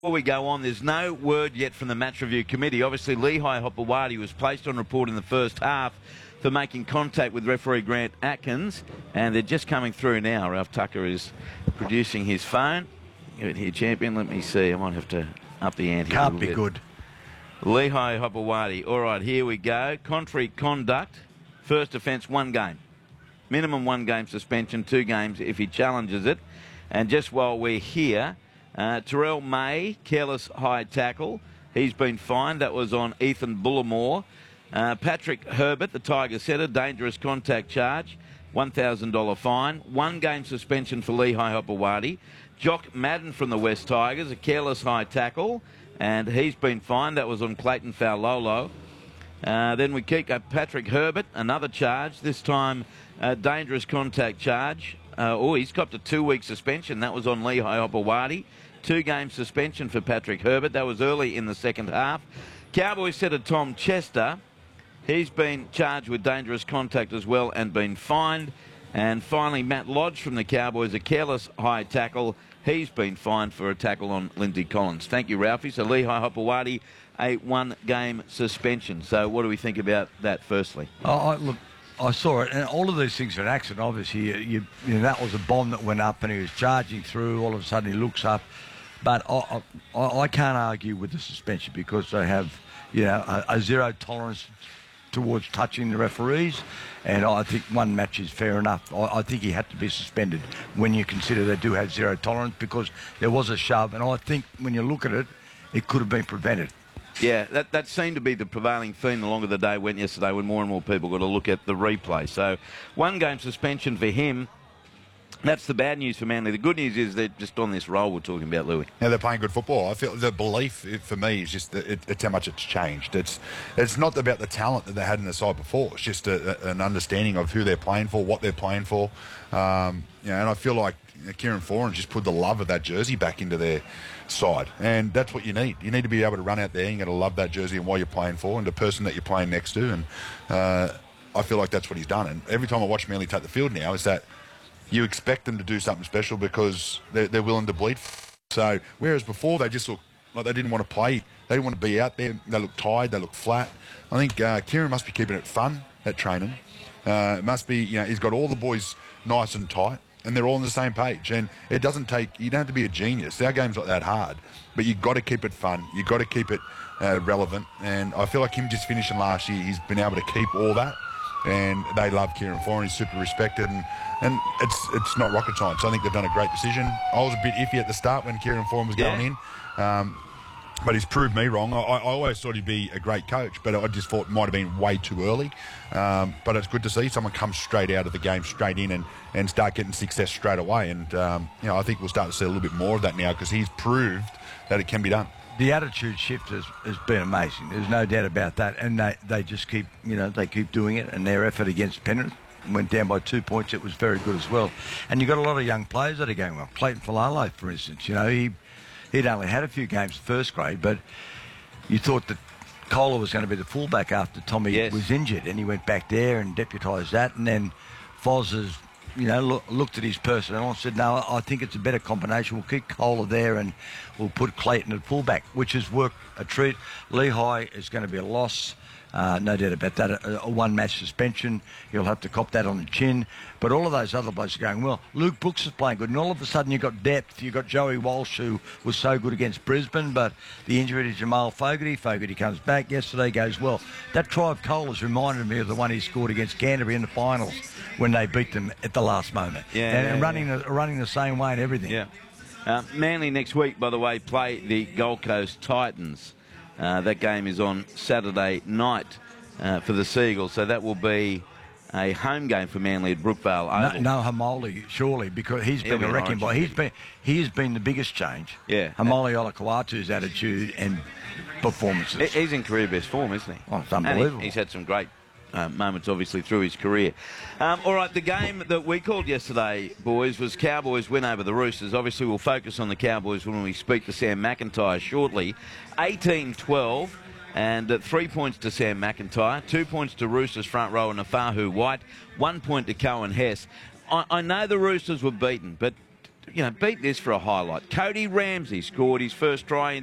Before we go on, there's no word yet from the match review committee. Obviously, Lehigh Hopewadi was placed on report in the first half for making contact with referee Grant Atkins, and they're just coming through now. Ralph Tucker is producing his phone. Give it here, champion. Let me see. I might have to up the ante. Can't be good. Lehigh Hopewadi. All right, here we go. Contrary conduct. First offence, 1 game. Minimum 1 game suspension, 2 games if he challenges it. And just while we're here, Terrell May, careless high tackle. He's been fined. That was on Ethan Bullimore. Patrick Herbert, the Tiger setter, dangerous contact charge, $1,000 fine. 1 game suspension for Lehigh Hopewadi. Jock Madden from the West Tigers, a careless high tackle, and he's been fined. That was on Clayton Faulolo. Then we keep Patrick Herbert, another charge, this time dangerous contact charge. He's copped a 2-week suspension. That was on Lehigh Hopewadi. 2 game suspension for Patrick Herbert. That was early in the second half. Cowboys setter Tom Chester, he's been charged with dangerous contact as well and been fined. And finally, Matt Lodge from the Cowboys, a careless high tackle. He's been fined for a tackle on Lindsay Collins. Thank you, Ralphie. So Lehigh Hopewadi, a 1 game suspension. So what do we think about that firstly? Look, I saw it, and all of these things are an accident. Obviously, you know, that was a bomb that went up, and he was charging through. All of a sudden, he looks up. But I can't argue with the suspension because they have, you know, a zero tolerance towards touching the referees, and I think 1 match is fair enough. I think he had to be suspended when you consider they do have zero tolerance because there was a shove, and I think when you look at it, it could have been prevented. Yeah, that seemed to be the prevailing theme the longer the day went yesterday when more and more people got to look at the replay. So 1 game suspension for him. That's the bad news for Manly. The good news is they're just on this roll we're talking about, Louis. Yeah, they're playing good football. I feel the belief for me is just that it's how much it's changed. It's not about the talent that they had in the side before. It's just an understanding of who they're playing for, what they're playing for. And I feel like Kieran Foran just put the love of that jersey back into their side, and that's what you need. You need to be able to run out there and you got to love that jersey and what you're playing for and the person that you're playing next to. And I feel like that's what he's done. And every time I watch Manly take the field now, is that you expect them to do something special because they're willing to bleed. So whereas before they just looked like they didn't want to play, they didn't want to be out there. They look tired, they look flat. I think Kieran must be keeping it fun at training. It must be, you know, he's got all the boys nice and tight, and they're all on the same page. And it doesn't take, you don't have to be a genius. Our game's not that hard, but you've got to keep it fun. You've got to keep it relevant. And I feel like him just finishing last year, he's been able to keep all that. And they love Kieran Foran. He's super respected, and it's not rocket science. I think they've done a great decision. I was a bit iffy at the start when Kieran Foran was going in, but he's proved me wrong. I always thought he'd be a great coach, but I just thought it might have been way too early. But it's good to see someone come straight out of the game, straight in, and start getting success straight away. And I think we'll start to see a little bit more of that now because he's proved that it can be done. The attitude shift has been amazing. There's no doubt about that. And they just keep, you know, they keep doing it. And their effort against Penrith went down by 2 points. It was very good as well. And you've got a lot of young players that are going well. Clayton Faulolo, for instance, you know, he'd only had a few games first grade, but you thought that Kohler was going to be the fullback after Tommy was injured, and he went back there and deputised that. And then Foz has, you know, looked at his personnel and said, no, I think it's a better combination. We'll keep Kohler there and we'll put Clayton at fullback, which has worked a treat. Lehigh is going to be a loss. No doubt about that. A 1 match suspension. He'll have to cop that on the chin. But all of those other blokes are going well. Luke Brooks is playing good. And all of a sudden you've got depth. You've got Joey Walsh, who was so good against Brisbane, but the injury to Jamal Fogarty. Fogarty comes back. Yesterday goes well. That try of Cole has reminded me of the one he scored against Canterbury in the finals when they beat them at the last moment. Running the same way and everything. Yeah. Manly next week, by the way, play the Gold Coast Titans. That game is on Saturday night for the Seagulls, so that will be a home game for Manly at Brookvale Oval. No Hamoli, surely, because he's been a wrecking ball. He has been the biggest change. Yeah. Hamoli Olakuatu's attitude and performances. He's in career best form, isn't he? Oh, it's unbelievable. He's had some great moments, obviously, through his career. All right, the game that we called yesterday, boys, was Cowboys win over the Roosters. Obviously, we'll focus on the Cowboys when we speak to Sam McIntyre shortly. 18-12, and 3 points to Sam McIntyre, 2 points to Roosters front rower Nafahu White, 1 point to Cohen Hess. I know the Roosters were beaten, but beat this for a highlight. Cody Ramsey scored his first try in